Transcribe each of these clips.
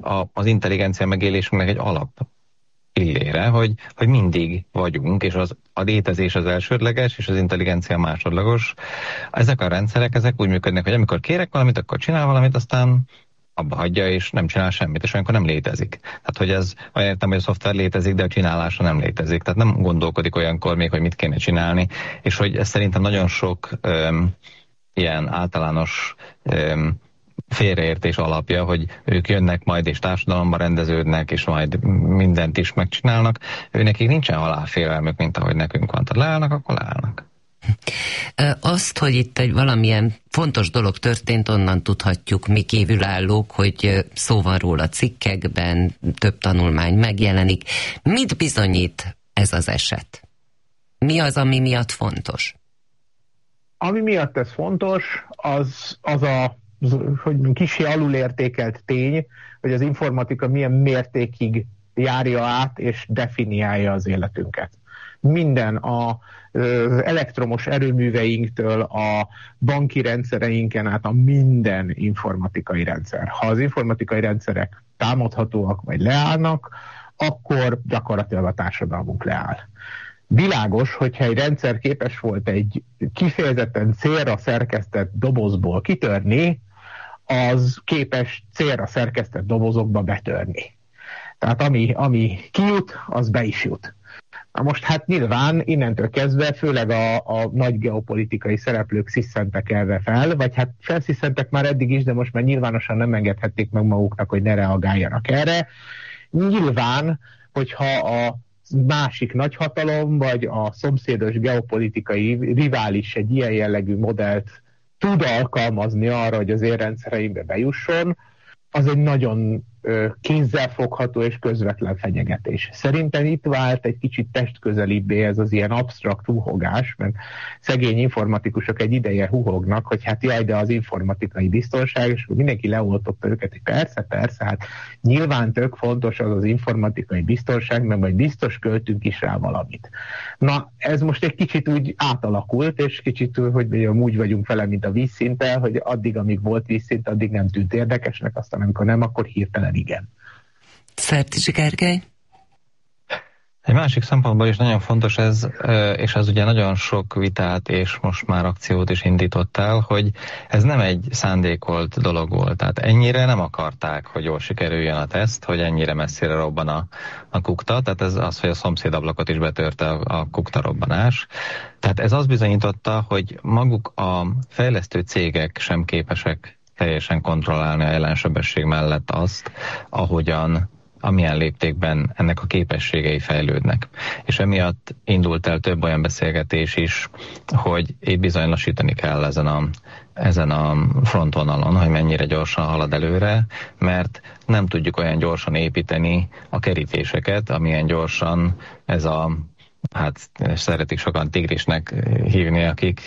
az intelligencia megélésünknek egy alap pillére, hogy mindig vagyunk, és a létezés az elsődleges, és az intelligencia másodlagos. Ezek a rendszerek, ezek úgy működnek, hogy amikor kérek valamit, akkor csinál valamit, aztán abba hagyja, és nem csinál semmit, és olyankor nem létezik. Tehát, hogy ez, olyan értem, hogy a szoftver létezik, de a csinálása nem létezik. Tehát nem gondolkodik olyankor még, hogy mit kéne csinálni, és hogy ez szerintem nagyon sok ilyen általános félreértés alapja, hogy ők jönnek majd és társadalomba rendeződnek, és majd mindent is megcsinálnak. Nekik nincsen halálfélelmük, mint ahogy nekünk van. Tehát leállnak, akkor leállnak. Azt, hogy itt egy valamilyen fontos dolog történt, onnan tudhatjuk mi kívülállók, hogy szó van róla cikkekben, több tanulmány megjelenik. Mit bizonyít ez az eset? Mi az, ami miatt fontos? Ami miatt ez fontos, az a hogy kissé alulértékelt tény, hogy az informatika milyen mértékig járja át és definiálja az életünket. Minden az elektromos erőműveinktől a banki rendszereinken át a minden informatikai rendszer. Ha az informatikai rendszerek támadhatóak vagy leállnak, akkor gyakorlatilag a társadalmunk leáll. Világos, hogyha egy rendszer képes volt egy kifejezetten célra szerkesztett dobozból kitörni, az képes célra szerkesztett dobozokba betörni. Tehát ami kijut, az be is jut. Na most hát nyilván innentől kezdve főleg a nagy geopolitikai szereplők sziszentek erre fel, vagy hát felsziszentek már eddig is, de most már nyilvánosan nem engedhették meg maguknak, hogy ne reagáljanak erre. Nyilván, hogyha a másik nagyhatalom, vagy a szomszédos geopolitikai rivális egy ilyen jellegű modellt tud alkalmazni arra, hogy az én rendszereimbe bejusson, az egy nagyon kézzelfogható és közvetlen fenyegetés. Szerintem itt vált egy kicsit testközelibbé ez az ilyen absztrakt huhogás, mert szegény informatikusok egy ideje huhognak, hogy hát jaj, de az informatikai biztonság, és mindenki leoltotta őket, hogy persze, hát nyilván tök fontos az informatikai biztonság, mert majd biztos költünk is rá valamit. Na, ez most egy kicsit úgy átalakult, és kicsit, hogy mondjam, úgy vagyunk vele, mint a vízszinttel, hogy addig, amíg volt vízszint, addig nem tűnt érdekesnek, aztán amikor nem, akkor hirtelen igen. Szertési Gergely? Egy másik szempontból is nagyon fontos ez, és ez ugye nagyon sok vitát és most már akciót is indított el, hogy ez nem egy szándékolt dolog volt. Tehát ennyire nem akarták, hogy jól sikerüljön a teszt, hogy ennyire messzire robban a kukta. Tehát ez az, hogy a szomszédablakot is betörte a kukta robbanás. Tehát ez azt bizonyította, hogy maguk a fejlesztő cégek sem képesek teljesen kontrollálni a jelensebesség mellett azt, amilyen léptékben ennek a képességei fejlődnek. És emiatt indult el több olyan beszélgetés is, hogy itt bizony lassítani kell ezen a frontvonalon, hogy mennyire gyorsan halad előre, mert nem tudjuk olyan gyorsan építeni a kerítéseket, amilyen gyorsan ez hát szeretik sokan tigrisnek hívni,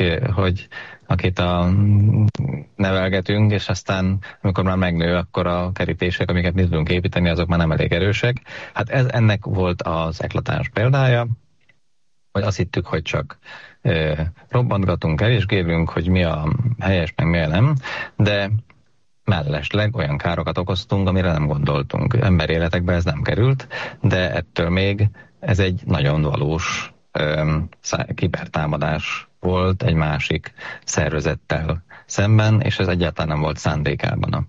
akit nevelgetünk, és aztán, amikor már megnő, akkor a kerítések, amiket mi tudunk építeni, azok már nem elég erősek. Hát ennek volt az eklatáns példája, hogy azt hittük, hogy csak robbantgatunk, keresgélünk, hogy mi a helyes, meg mi a nem, de mellesleg olyan károkat okoztunk, amire nem gondoltunk. Emberéletekbe ez nem került, de ettől még ez egy nagyon valós kibertámadás volt egy másik szervezettel szemben, és ez egyáltalán nem volt szándékában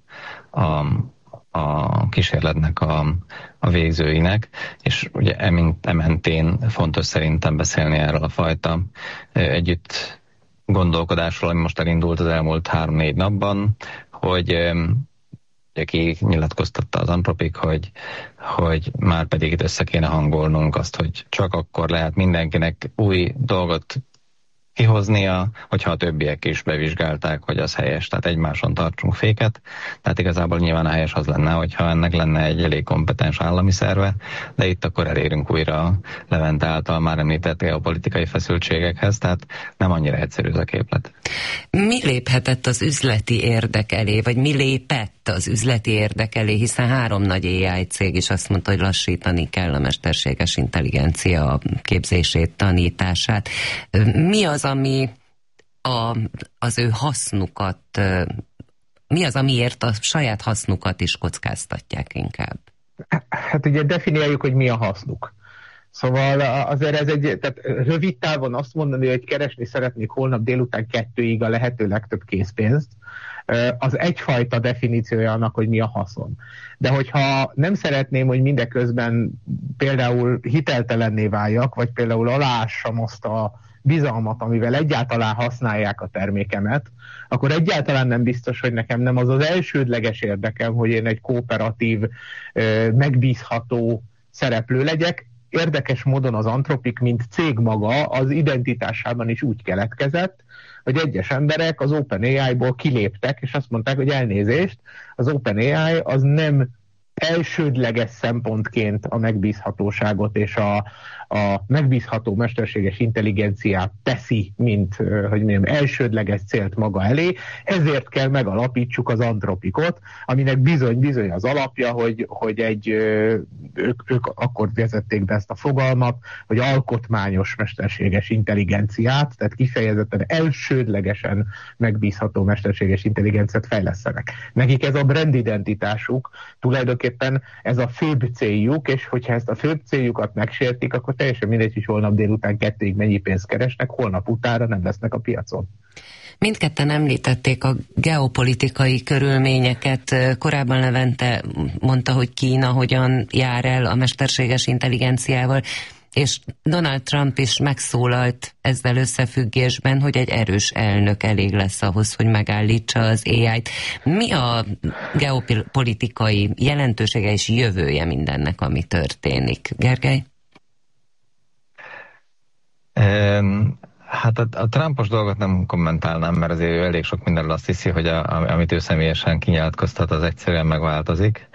a kísérletnek a végzőinek, és ugye ementén fontos szerintem beszélni erről a fajta együtt gondolkodásról, ami most elindult az elmúlt 3-4 napban, hogy aki nyilatkoztatta az Anthropic, hogy már pedig itt össze kéne hangolnunk azt, hogy csak akkor lehet mindenkinek új dolgot kihoznia, hogyha a többiek is bevizsgálták, hogy az helyes, tehát egymáson tartsunk féket. Tehát igazából nyilván a helyes az lenne, hogyha ennek lenne egy elég kompetens állami szerve, de itt akkor elérünk újra Levente által már említett geopolitikai feszültségekhez, tehát nem annyira egyszerű ez a képlet. Mi léphetett az üzleti érdek elé, vagy mi lépett az üzleti érdek elé, hiszen 3 nagy AI cég is azt mondta, hogy lassítani kell a mesterséges intelligencia képzését, tanítását. Mi az, ami az ő hasznukat mi az, amiért a saját hasznukat is kockáztatják inkább? Hát ugye definiáljuk, hogy mi a hasznuk. Szóval azért ez tehát rövid távon azt mondani, hogy keresni szeretnék holnap délután 2-ig a lehető legtöbb készpénzt, az egyfajta definíciója annak, hogy mi a haszon. De hogyha nem szeretném, hogy mindeközben például hiteltelenné váljak, vagy például aláássam azt a bizalmat, amivel egyáltalán használják a termékemet, akkor egyáltalán nem biztos, hogy nekem nem az az elsődleges érdekem, hogy én egy kooperatív, megbízható szereplő legyek. Érdekes módon az Anthropic, mint cég maga, az identitásában is úgy keletkezett, hogy egyes emberek az OpenAI-ból kiléptek, és azt mondták, hogy elnézést, az OpenAI az nem elsődleges szempontként a megbízhatóságot és a megbízható mesterséges intelligenciát teszi, mint hogy mondjam, elsődleges célt maga elé, ezért kell megalapítsuk az Anthropicot, aminek bizony az alapja, hogy ők akkor vezették be ezt a fogalmat, hogy alkotmányos mesterséges intelligenciát, tehát kifejezetten elsődlegesen megbízható mesterséges intelligenciát fejlesztenek. Nekik ez a brand identitásuk, tulajdonképpen ez a főbb céljuk, és hogyha ezt a főbb céljukat megsértik, akkor teljesen mindegy, hogy holnap délután 2-ig mennyi pénzt keresnek, holnap utára nem lesznek a piacon. Mindketten említették a geopolitikai körülményeket. Korábban Levente mondta, hogy Kína hogyan jár el a mesterséges intelligenciával, és Donald Trump is megszólalt ezzel összefüggésben, hogy egy erős elnök elég lesz ahhoz, hogy megállítsa az AI-t. Mi a geopolitikai jelentősége és jövője mindennek, ami történik? Gergely? Hát a Trumpos dolgot nem kommentálnám, mert azért elég sok mindenről azt hiszi, hogy amit ő személyesen kinyilatkoztat, az egyszerűen megváltozik.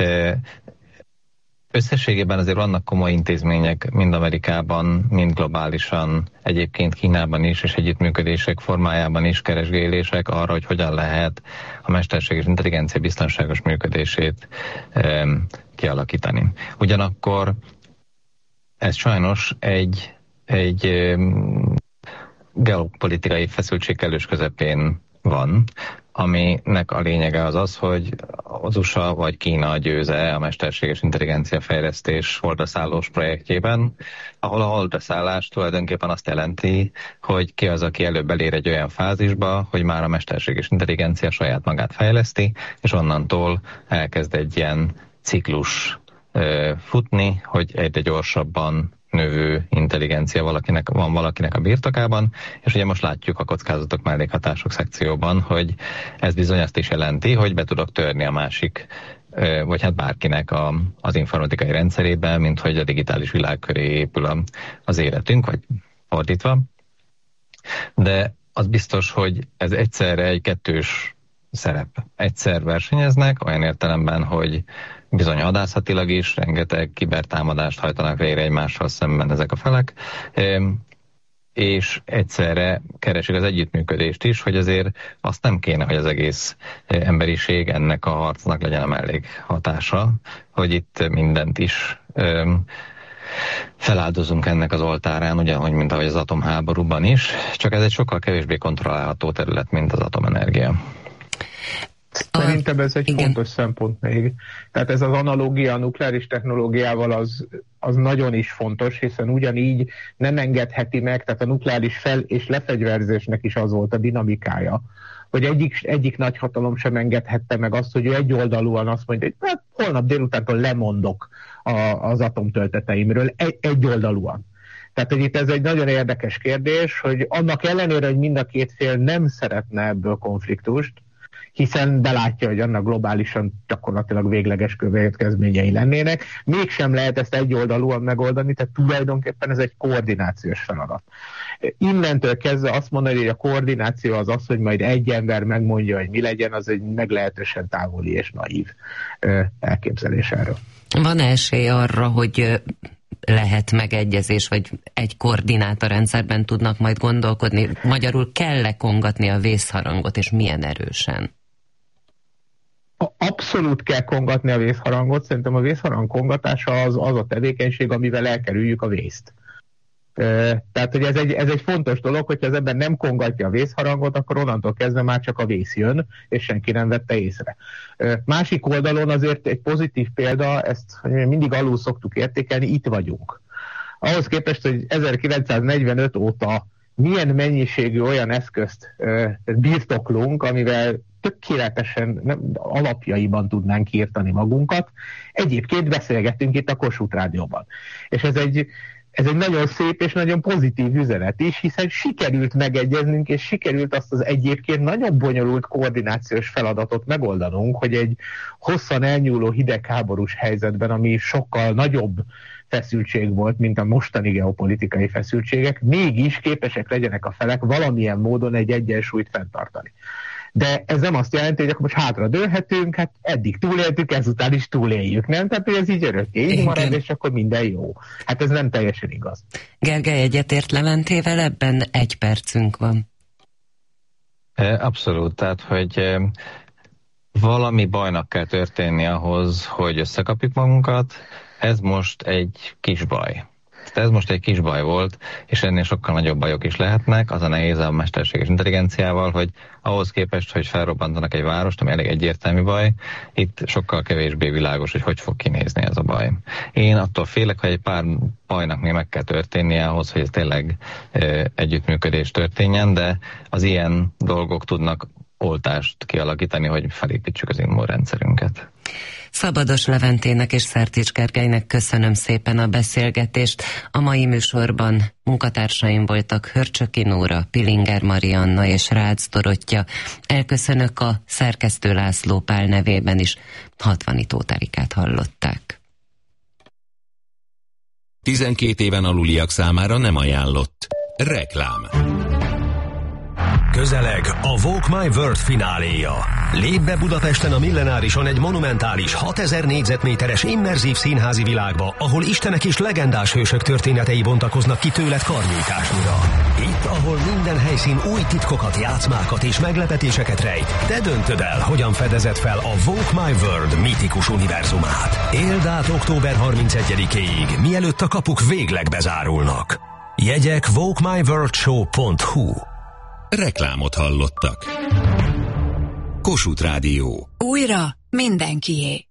Összességében azért vannak komoly intézmények, mind Amerikában, mind globálisan, egyébként Kínában is, és együttműködések formájában is keresgélések arra, hogy hogyan lehet a mesterséges intelligencia biztonságos működését kialakítani. Ugyanakkor ez sajnos egy geopolitikai feszültség kellős közepén van, aminek a lényege az, hogy az USA vagy Kína győze a mesterséges intelligencia fejlesztés holdraszállós projektjében, ahol a holdraszállás tulajdonképpen azt jelenti, hogy ki az, aki előbb elér egy olyan fázisba, hogy már a mesterséges intelligencia saját magát fejleszti, és onnantól elkezd egy ilyen ciklus futni, hogy egyre gyorsabban növő intelligencia van valakinek a birtokában, és ugye most látjuk a kockázatok mellékhatások szekcióban, hogy ez bizony azt is jelenti, hogy be tudok törni a másik, vagy hát bárkinek az informatikai rendszerébe, mint hogy a digitális világ köré épül az életünk, vagy fordítva. De az biztos, hogy ez egyszerre egy kettős szerep. Egyszer versenyeznek, olyan értelemben, hogy bizony hadászatilag is rengeteg kibertámadást hajtanak végre egymással szemben ezek a felek, és egyszerre keresik az együttműködést is, hogy azért azt nem kéne, hogy az egész emberiség ennek a harcnak legyen a mellékhatása, hogy itt mindent is feláldozunk ennek az oltárán, ugyanúgy, mint ahogy az atomháborúban is, csak ez egy sokkal kevésbé kontrollálható terület, mint az atomenergia. Szerintem ez egy fontos szempont még. Tehát ez az analógia a nukleáris technológiával az nagyon is fontos, hiszen ugyanígy nem engedheti meg, tehát a nukleáris fel- és lefegyverzésnek is az volt a dinamikája, hogy egyik nagyhatalom sem engedhette meg azt, hogy ő egyoldalúan azt mondja, hogy hát, holnap délutántól lemondok az atomtölteteimről, egyoldalúan. Tehát, hogy itt ez egy nagyon érdekes kérdés, hogy annak ellenére, hogy mind a két fél nem szeretne ebből konfliktust, hiszen belátja, hogy annak globálisan gyakorlatilag végleges következményei lennének, mégsem lehet ezt egyoldalúan megoldani, tehát tulajdonképpen ez egy koordinációs feladat. Innentől kezdve azt mondani, hogy a koordináció az, hogy majd egy ember megmondja, hogy mi legyen, az egy meglehetősen távoli és naív elképzelés erről. Van esély arra, hogy lehet megegyezés, vagy egy koordinátorrendszerben tudnak majd gondolkodni? Magyarul kell-e kongatni a vészharangot, és milyen erősen? Abszolút kell kongatni a vészharangot. Szerintem a vészharang kongatása az a tevékenység, amivel elkerüljük a vészt. Tehát, hogy ez egy fontos dolog, hogyha az ember nem kongatja a vészharangot, akkor onnantól kezdve már csak a vész jön, és senki nem vette észre. Másik oldalon azért egy pozitív példa, ezt mindig alul szoktuk értékelni, itt vagyunk. Ahhoz képest, hogy 1945 óta milyen mennyiségű olyan eszközt birtoklunk, amivel tökéletesen alapjaiban tudnánk írtani magunkat. Egyébként beszélgettünk itt a Kossuth Rádióban. És ez egy nagyon szép és nagyon pozitív üzenet is, hiszen sikerült megegyeznünk, és sikerült azt az egyébként nagyon bonyolult koordinációs feladatot megoldanunk, hogy egy hosszan elnyúló hidegháborús helyzetben, ami sokkal nagyobb feszültség volt, mint a mostani geopolitikai feszültségek, mégis képesek legyenek a felek valamilyen módon egy egyensúlyt fenntartani. De ez nem azt jelenti, hogy akkor most hátra dőlhetünk, hát eddig túléltük, ezután is túléljük, nem? Tehát ez így örökké így marad, és akkor minden jó. Hát ez nem teljesen igaz. Gergely egyetért Leventével, ebben 1 percünk van. Abszolút, tehát hogy valami bajnak kell történni ahhoz, hogy összekapjuk magunkat. Ez most egy kis baj. Ez most egy kis baj volt, és ennél sokkal nagyobb bajok is lehetnek. Az a nehéz a mesterséges intelligenciával, hogy ahhoz képest, hogy felrobbantanak egy várost, ami elég egyértelmű baj, itt sokkal kevésbé világos, hogy fog kinézni ez a baj. Én attól félek, hogy egy pár bajnak még meg kell történnie ahhoz, hogy ez tényleg együttműködés történjen, de az ilyen dolgok tudnak oltást kialakítani, hogy felépítsük az immunrendszerünket. Szabados Leventének és Szertics Gergelynek köszönöm szépen a beszélgetést. A mai műsorban munkatársaim voltak Hörcsöki Nóra, Pilinger Marianna és Rácz Dorottya. Elköszönök a szerkesztő László Pál nevében is. Hatvani Tóth Erikát hallották. 12 éven aluliak számára nem ajánlott. Reklám. Közeleg a Walk My World fináléja. Lép be Budapesten a Millenárison egy monumentális 6000 négyzetméteres immerzív színházi világba, ahol istenek és legendás hősök történetei bontakoznak ki tőled karnyújtásnyira. Itt, ahol minden helyszín új titkokat, játszmákat és meglepetéseket rejt, te döntöd el, hogyan fedezed fel a Walk My World mitikus univerzumát. Éld át október 31-éig, mielőtt a kapuk végleg bezárulnak. Jegyek walkmyworldshow.hu. Reklámot hallottak. Kossuth Rádió. Újra mindenkié.